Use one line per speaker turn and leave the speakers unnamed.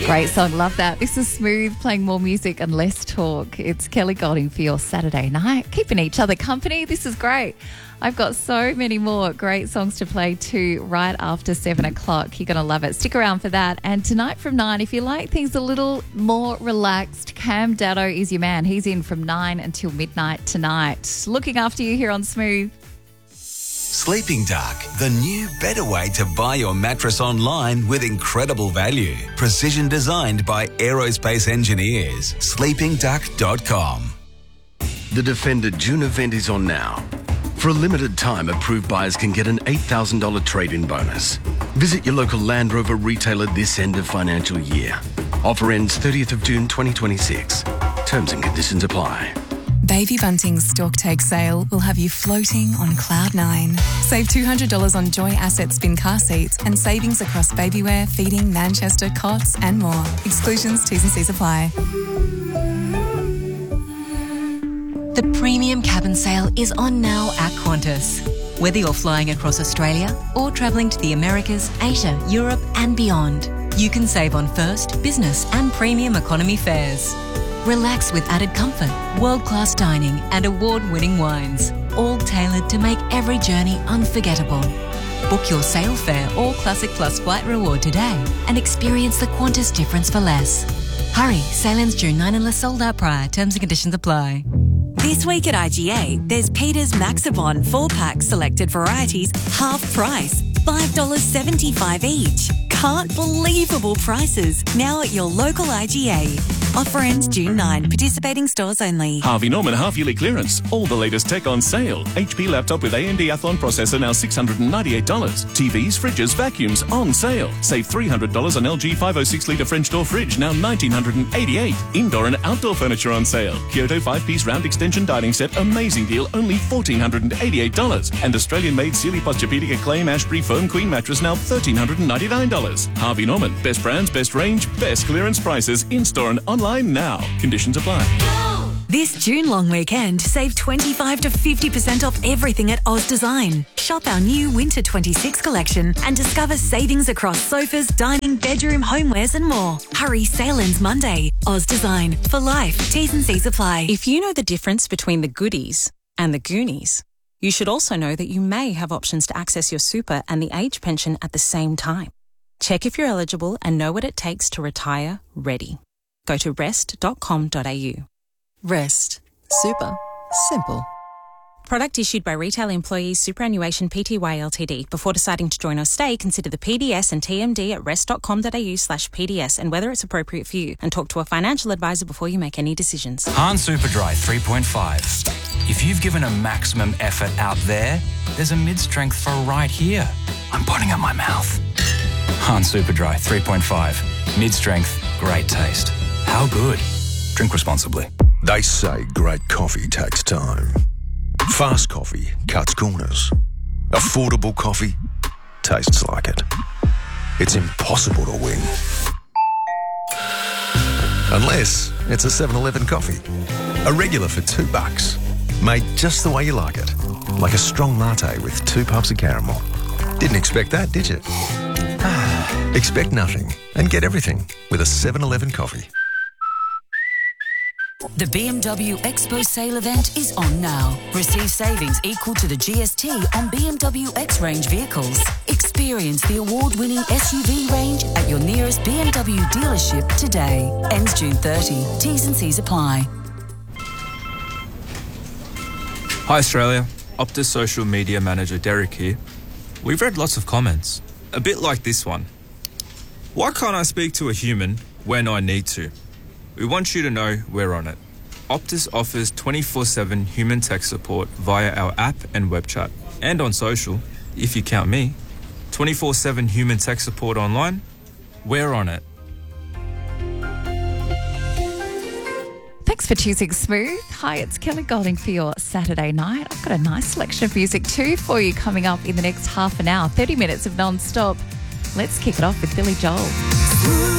Great song, love that. This is Smooth, playing more music and less talk. It's Kelly Golding for your Saturday night, keeping each other company. This is great. I've got so many more great songs to play too right after 7 o'clock. You're going to love it. Stick around for that. And tonight from 9, if you like things a little more relaxed, Cam Datto is your man. He's in from 9 until midnight tonight. Looking after you here on Smooth.
Sleeping Dark, the new, better way to buy your mattress online with incredible value. Precision designed by aerospace engineers. sleepingduck.com.
The Defender June event is on now. For a limited time, approved buyers can get an $8,000 trade-in bonus. Visit your local Land Rover retailer this end of financial year. Offer ends 30th of June 2026. Terms and conditions apply.
Baby Bunting's Stocktake sale will have you floating on cloud nine. Save $200 on Joy Asset Spin car seats and savings across babywear, feeding, Manchester, cots and more. Exclusions, T's and C's apply.
The premium cabin sale is on now at Qantas. Whether you're flying across Australia or travelling to the Americas, Asia, Europe and beyond, you can save on first, business and premium economy fares. Relax with added comfort, world-class dining and award-winning wines, all tailored to make every journey unforgettable. Book your sail fare or Classic Plus flight reward today and experience the Qantas difference for less. Hurry, sail ends June 9 unless sold out prior. Terms and conditions apply.
This week at IGA, there's Peter's Maxibon 4-pack selected varieties, half price, $5.75 each. Can't believable prices. Now at your local IGA. Offer ends June 9. Participating stores only.
Harvey Norman half-yearly clearance. All the latest tech on sale. HP laptop with AMD Athlon processor now $698. TVs, fridges, vacuums on sale. Save $300 on LG 506-litre French door fridge now $1,988. Indoor and outdoor furniture on sale. Kyoto 5-piece round extension dining set, amazing deal, only $1,488. And Australian-made Sealy Posturepedic Acclaim Ashbury Foam Queen mattress now $1,399. Harvey Norman, best brands, best range, best clearance prices, in-store and online now. Conditions apply.
This June long weekend, save 25 to 50% off everything at Oz Design. Shop our new Winter 26 collection and discover savings across sofas, dining, bedroom, homewares and more. Hurry, sale ends Monday. Oz Design, for life. T's and C's apply.
If you know the difference between the goodies and the Goonies, you should also know that you may have options to access your super and the age pension at the same time. Check if you're eligible and know what it takes to retire ready. Go to rest.com.au.
Rest. Super. Simple.
Product issued by Retail Employees Superannuation Pty Ltd. Before deciding to join or stay, consider the PDS and TMD at rest.com.au/PDS and whether it's appropriate for you, and talk to a financial advisor before you make any decisions.
Hahn Superdry 3.5. If you've given a maximum effort out there's a mid-strength for right here. I'm putting up my mouth. Hahn Superdry 3.5. Mid-strength, great taste. How good? Drink responsibly.
They say great coffee takes time. Fast coffee cuts corners. Affordable coffee tastes like it. It's impossible to win. Unless it's a 7-Eleven coffee. A regular for $2. Made just the way you like it. Like a strong latte with 2 puffs of caramel. Didn't expect that, did you? Expect nothing and get everything with a 7-Eleven coffee.
The BMW Expo sale event is on now. Receive savings equal to the GST on BMW X-Range vehicles. Experience the award-winning SUV range at your nearest BMW dealership today. Ends June 30. T's and C's apply.
Hi Australia, Optus social media manager Derek here. We've read lots of comments, a bit like this one. Why can't I speak to a human when I need to? We want you to know we're on it. Optus offers 24/7 human tech support via our app and web chat. And on social, if you count me, 24/7 human tech support online, we're on it.
Thanks for choosing Smooth. Hi, it's Kelly Golding for your Saturday night. I've got a nice selection of music too for you coming up in the next half an hour, 30 minutes of non-stop. Let's kick it off with Billy Joel.